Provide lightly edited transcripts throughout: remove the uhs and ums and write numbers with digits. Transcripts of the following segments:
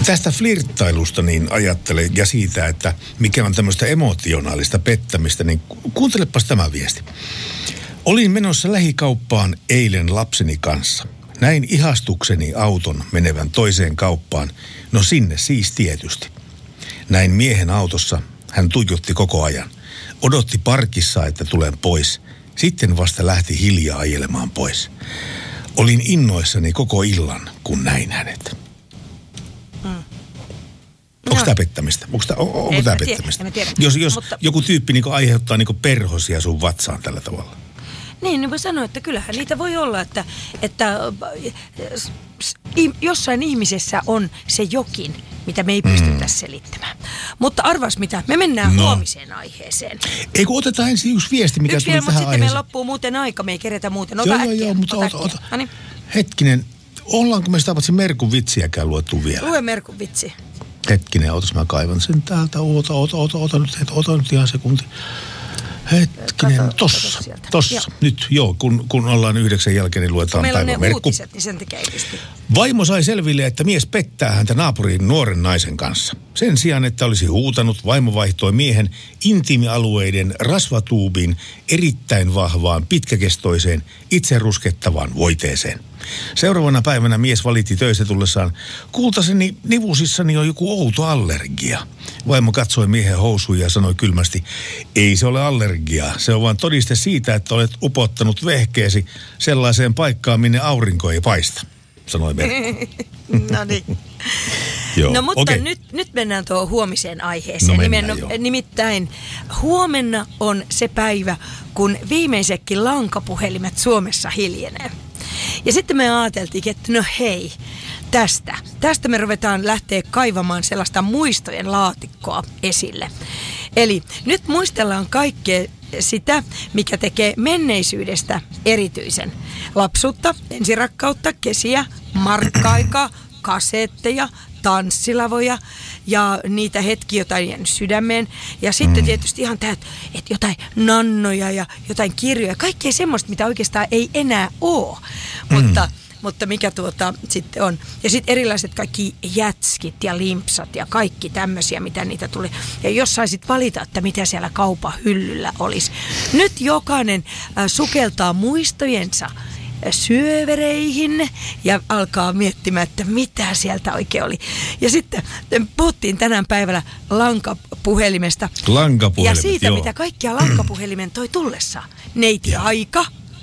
Tästä flirttailusta niin ajattelen ja siitä, että mikä on tämmöistä emotionaalista pettämistä, niin kuuntelepas tämä viesti. Olin menossa lähikauppaan eilen lapseni kanssa. Näin ihastukseni auton menevän toiseen kauppaan. No sinne siis tietysti. Näin miehen autossa. Hän tuijotti koko ajan. Odotti parkissa, että tulen pois. Sitten vasta lähti hiljaa ajelemaan pois. Olin innoissani koko illan, kun näin hänet. Onko tämä pettämistä? Onko tämä pettämistä? Jos mutta joku tyyppi niin aiheuttaa niin perhosia sun vatsaan tällä tavalla. Niin voi sanoa, että kyllähän niitä voi olla, että jossain ihmisessä on se jokin, mitä me ei pystytä selittämään. Mutta arvas mitä, me mennään huomiseen aiheeseen. Eikö oteta ensin yksi viesti, mikä tuli tähän aiheeseen? Mutta sitten meillä loppuu muuten aika, me ei keretä muuten. Joo, mutta ota. Hetkinen, ollaanko me sitä paitsi Merkun vitsiäkään luettu vielä? Lue Merkun vitsi. Hetkinen, otas mä kaivan sen täältä. Ota nyt ihan sekunti. Hetkinen, tossa. Nyt kun ollaan 9 jälkeen, niin luetaan Meillä päivän on ne Merkku. uutiset, niin sen takia ei pysty. Vaimo sai selville, että mies pettää häntä naapurin nuoren naisen kanssa. Sen sijaan, että olisi huutanut, vaimo vaihtoi miehen intiimialueiden rasvatuubin erittäin vahvaan, pitkäkestoiseen, itse ruskettavaan voiteeseen. Seuraavana päivänä mies valitti töistä tullessaan, kultaseni nivusissani on joku outo allergia. Vaimo katsoi miehen housuja ja sanoi kylmästi, ei se ole allergia, se on vain todiste siitä, että olet upottanut vehkeesi sellaiseen paikkaan, minne aurinko ei paista, sanoi Merkku. No niin. Joo, no mutta okay. nyt mennään tuohon huomiseen aiheeseen. Nimittäin huomenna on se päivä, kun viimeisetkin lankapuhelimet Suomessa hiljenee. Ja sitten me ajateltiin, että no hei, tästä me ruvetaan lähteä kaivamaan sellaista muistojen laatikkoa esille. Eli nyt muistellaan kaikkea sitä, mikä tekee menneisyydestä erityisen. Lapsuutta, ensirakkautta, kesiä, markka-aikaa, kasetteja, tanssilavoja ja niitä hetkiä, jotain jäänyt sydämeen. Ja sitten tietysti ihan tämä, että jotain nannoja ja jotain kirjoja. Kaikkea semmoista, mitä oikeastaan ei enää ole. Mutta mikä sitten on. Ja sitten erilaiset kaikki jätskit ja limpsat ja kaikki tämmöisiä, mitä niitä tuli. Ja jos saisit valita, että mitä siellä kaupan hyllyllä olisi. Nyt jokainen sukeltaa muistojensa syövereihin ja alkaa miettimään, että mitä sieltä oikein oli. Ja sitten puhuttiin tänään päivällä lankapuhelimesta. Ja siitä, mitä kaikkia lankapuhelimen toi tullessa. Neiti-aika.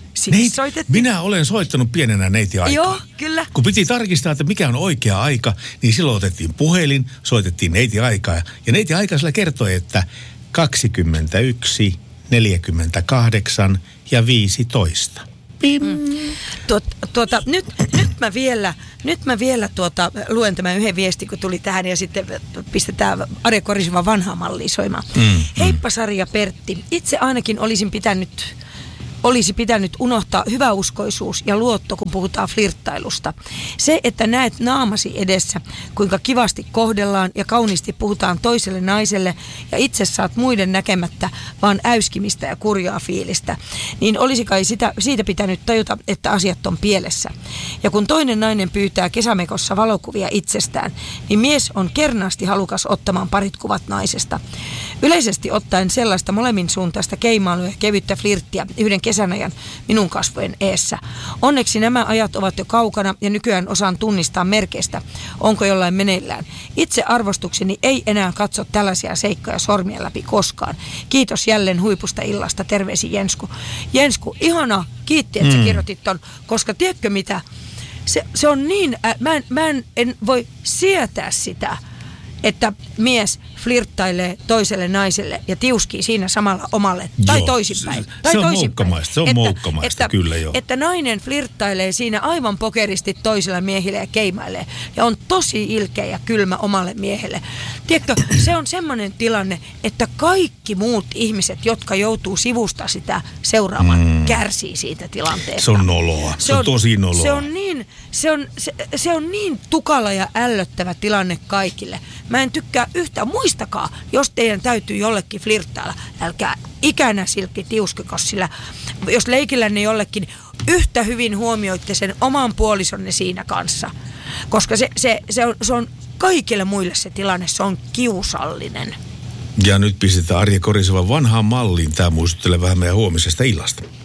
Minä olen soittanut pienenä neiti-aikaa. Joo, kyllä. Kun piti tarkistaa, että mikä on oikea aika, niin silloin otettiin puhelin, soitettiin neiti-aikaa. Ja neiti-aika sillä kertoi, että 21, 48 ja 15. Nyt mä vielä luen tämän yhden viestin, kun tuli tähän ja sitten pistetään Are Korisivan vanhaa mallia soimaan. Heippa Sari ja Pertti. Itse ainakin olisi pitänyt unohtaa hyväuskoisuus ja luotto, kun puhutaan flirttailusta. Se, että näet naamasi edessä, kuinka kivasti kohdellaan ja kauniisti puhutaan toiselle naiselle ja itse saat muiden näkemättä vaan äyskimistä ja kurjaa fiilistä, niin olisi kai siitä pitänyt tajuta, että asiat on pielessä. Ja kun toinen nainen pyytää kesämekossa valokuvia itsestään, niin mies on kernaasti halukas ottamaan parit kuvat naisesta. Yleisesti ottaen sellaista molemmin suuntaista keimailua ja kevyttä flirttiä yhden kesän ajan minun kasvojen eessä. Onneksi nämä ajat ovat jo kaukana ja nykyään osaan tunnistaa merkeistä, onko jollain meneillään. Itse arvostukseni ei enää katso tällaisia seikkoja sormien läpi koskaan. Kiitos jälleen huipusta illasta. Terveisi Jensku. Jensku, ihanaa. Kiitti, että sä kirjoitit ton, koska tiedätkö mitä? Se on niin, mä en voi sietää sitä, että mies flirttailee toiselle naiselle ja tiuskii siinä samalla omalle, tai toisinpäin. Se on moukkamaista, kyllä joo. Että nainen flirttailee siinä aivan pokeristi toiselle miehille ja keimailee. Ja on tosi ilkeä ja kylmä omalle miehelle. Tiedätkö, se on semmoinen tilanne, että kaikki muut ihmiset, jotka joutuu sivusta sitä seuraamaan, kärsii siitä tilanteesta. Se on noloa. Se on tosi noloa. Se on niin tukala ja ällöttävä tilanne kaikille. Mä en tykkää yhtään. Muistakaa, jos teidän täytyy jollekin flirttailla, älkää ikänä silkki tiuskiko, sillä jos leikillänne jollekin, yhtä hyvin huomioitte sen oman puolisonne siinä kanssa. Koska se on kaikille muille se tilanne, se on kiusallinen. Ja nyt pistetään Arja Korisevan vanhaan malliin. Tämä muistuttelee vähän meidän huomisesta illasta.